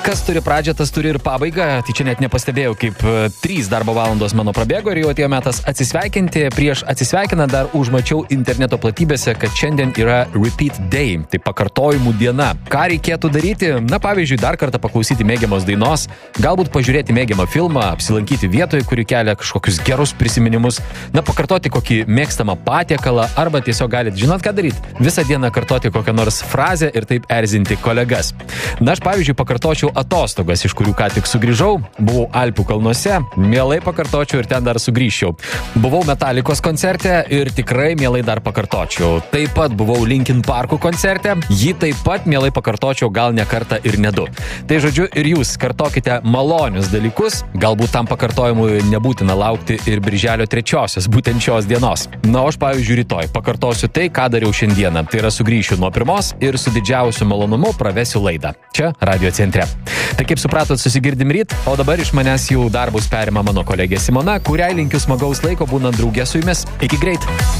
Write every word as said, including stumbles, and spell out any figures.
Kas turi pradžią, tas turi ir pabaigą. Tai čia net nepastebėjau, kaip trys darbo valandos mano prabėgo ir jau atėjo metas atsisveikinti. Prieš atsisveikinant dar užmačiau interneto platybėse, kad šiandien yra Repeat Day, tai pakartojimų diena. Ką reikėtų daryti? Na, pavyzdžiui, dar kartą paklausyti mėgiamos dainos, galbūt pažiūrėti mėgiamą filmą, apsilankyti vietoje, kuri kelia kažkokius gerus prisiminimus, na, pakartoti kokį mėgstamą patiekalą, arba tiesiog galite, žinot ką daryti, visą dieną kartoti kokią nors frazę ir taip erzinti kolegas. Na, aš pavyzdžiui pakartočiau atostogas, iš kurių ką tik sugrįžau, buvau Alpių kalnuose, mielai pakartočiau ir ten dar sugrįžčiau. Buvau Metallicos koncerte ir tikrai mielai dar pakartočiau. Taip pat buvau Linkin Parkų koncerte, jį taip pat mielai pakartočiau gal ne kartą ir ne du. Tai žodžiu, ir jūs kartokite malonius dalykus, galbūt tam pakartojimui nebūtina laukti ir birželio trečiosios, būtent šios dienos. Na, aš pavyzdžiui rytoj pakartosiu tai, ką dariau šiandieną. Tai yra sugrįšiu nuo pirmos ir su didžiausiu malonumu pravesiu laidą. Čia Radio Centre. Tai kaip supratot, susigirdim ryt, o dabar iš manęs jau darbus perima mano kolegė Simona, kuriai linkiu smagaus laiko būnant drauge su jumis. Iki greit!